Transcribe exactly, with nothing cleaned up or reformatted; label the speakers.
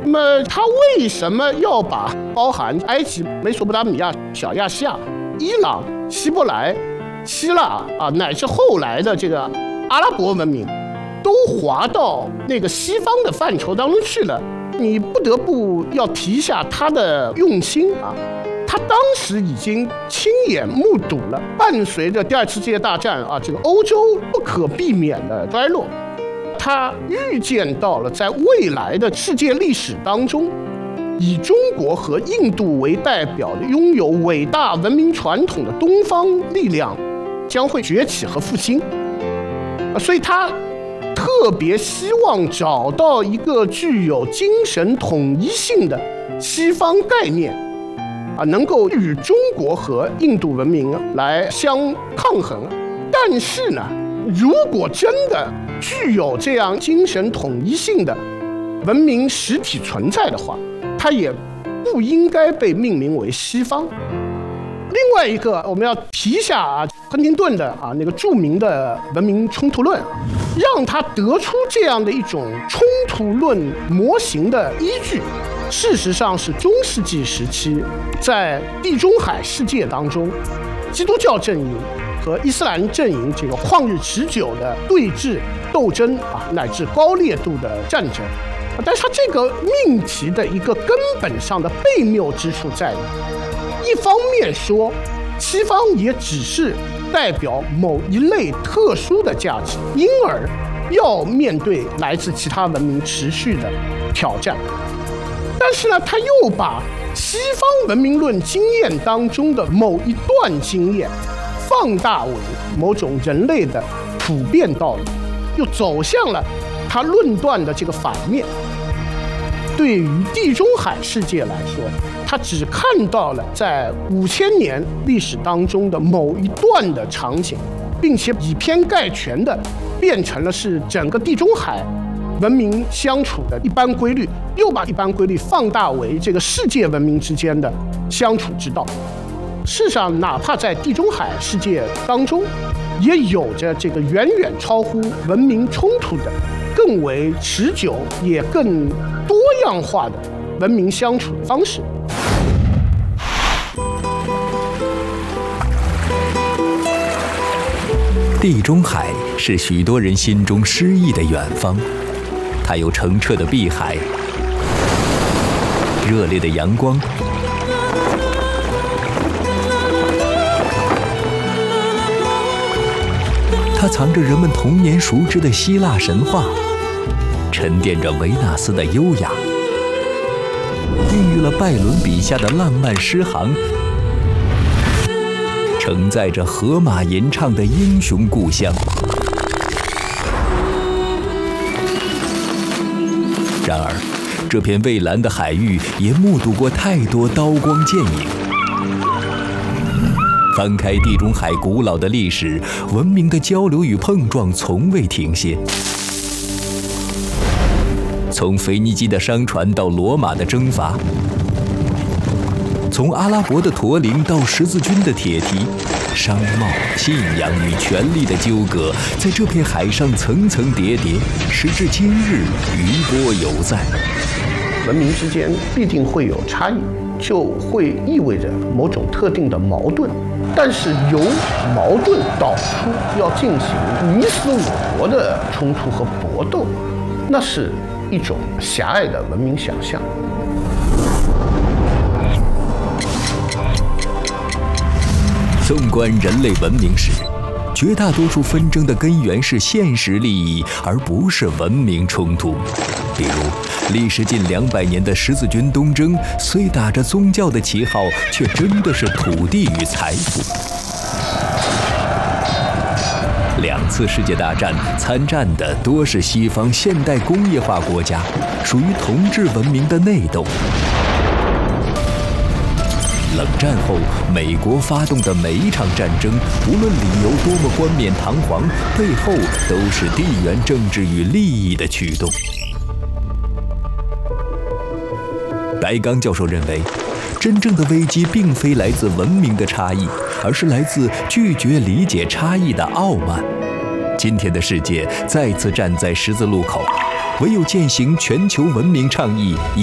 Speaker 1: 那么他为什么要把包含埃及、美索不达米亚、小亚细亚、伊朗、希伯来、希腊啊，乃至后来的这个阿拉伯文明，都划到那个西方的范畴当中去了？你不得不要提一下他的用心啊。他当时已经亲眼目睹了伴随着第二次世界大战啊，这个欧洲不可避免的衰落。他预见到了在未来的世界历史当中，以中国和印度为代表的拥有伟大文明传统的东方力量将会崛起和复兴。所以他特别希望找到一个具有精神统一性的西方概念啊，能够与中国和印度文明来相抗衡。但是呢，如果真的具有这样精神统一性的文明实体存在的话，它也不应该被命名为西方。另外一个，我们要提一下啊，亨廷顿的啊那个著名的文明冲突论，让他得出这样的一种冲突论模型的依据，事实上是中世纪时期在地中海世界当中，基督教阵营和伊斯兰阵营这个旷日持久的对峙斗争啊，乃至高烈度的战争。但是它这个命题的一个根本上的悖谬之处在于，一方面说西方也只是代表某一类特殊的价值，因而要面对来自其他文明持续的挑战。但是呢，他又把西方文明论经验当中的某一段经验放大为某种人类的普遍道理，又走向了他论断的这个反面。对于地中海世界来说，他只看到了在五千年历史当中的某一段的场景，并且以偏概全的变成了是整个地中海文明相处的一般规律，又把一般规律放大为这个世界文明之间的相处之道。事实上，哪怕在地中海世界当中，也有着这个远远超乎文明冲突的、更为持久也更多样化的文明相处的方式。
Speaker 2: 地中海是许多人心中诗意的远方，它有澄澈的碧海、热烈的阳光、它藏着人们童年熟知的希腊神话，沉淀着维纳斯的优雅，孕育了拜伦笔下的浪漫诗行，承载着荷马吟唱的英雄故乡。然而，这片蔚蓝的海域也目睹过太多刀光剑影。翻开地中海古老的历史，文明的交流与碰撞从未停歇。从腓尼基的商船到罗马的征伐，从阿拉伯的驼铃到十字军的铁蹄，商贸、信仰与权力的纠葛，在这片海上层层叠叠，时至今日余波犹在。
Speaker 1: 文明之间必定会有差异，就会意味着某种特定的矛盾。但是由矛盾导出要进行你死我活的冲突和搏斗，那是一种狭隘的文明想象。
Speaker 2: 纵观人类文明史，绝大多数纷争的根源是现实利益，而不是文明冲突。比如，历时近两百年的十字军东征，虽打着宗教的旗号，却真的是土地与财富。两次世界大战参战的多是西方现代工业化国家，属于同质文明的内斗。冷战后，美国发动的每一场战争，无论理由多么冠冕堂皇，背后都是地缘政治与利益的驱动。白刚教授认为，真正的危机并非来自文明的差异，而是来自拒绝理解差异的傲慢。今天的世界再次站在十字路口，唯有践行全球文明倡议。